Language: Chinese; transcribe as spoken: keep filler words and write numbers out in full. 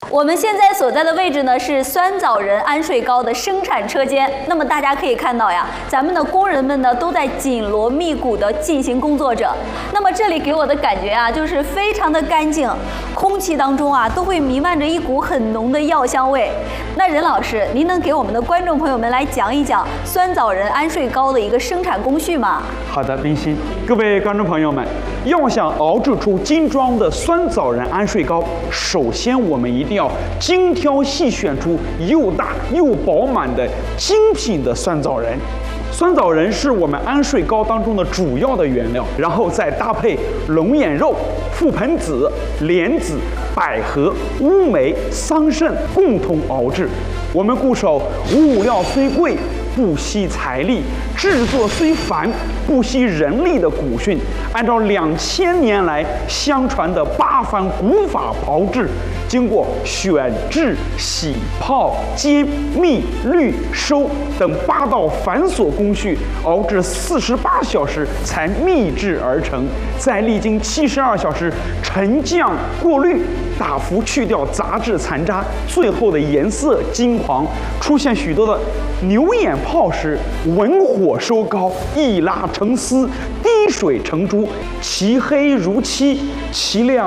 我们现在所在的位置呢是酸枣仁安睡糕的生产车间。那么大家可以看到呀，咱们的工人们呢都在紧锣密鼓地进行工作着。那么这里给我的感觉啊，就是非常的干净，空气当中啊都会弥漫着一股很浓的药香味。那任老师，您能给我们的观众朋友们来讲一讲酸枣仁安睡糕的一个生产工序吗？ 好的，冰心，各位观众朋友们，要想熬制出精装的酸枣仁安睡糕，首先我们一定要精挑细选出又大又饱满的精品的酸枣仁。酸枣仁是我们安睡糕当中的主要的原料，然后再搭配龙眼肉、覆盆子、莲子、百合、乌梅、桑葚共同熬制。我们固守物料虽贵，不惜财力，制作虽繁，不惜人力的古训，按照两千年来相传的八番古法炮制，经过选制、洗泡、煎、蜜、滤、收等八道繁琐工序，熬制四十八小时才秘制而成，再历经七十二小时沉降过滤，大幅去掉杂质残渣，最后的颜色金黄，出现许多的牛眼泡时，文火收膏，一拉成丝，滴水成珠，其黑如漆，其亮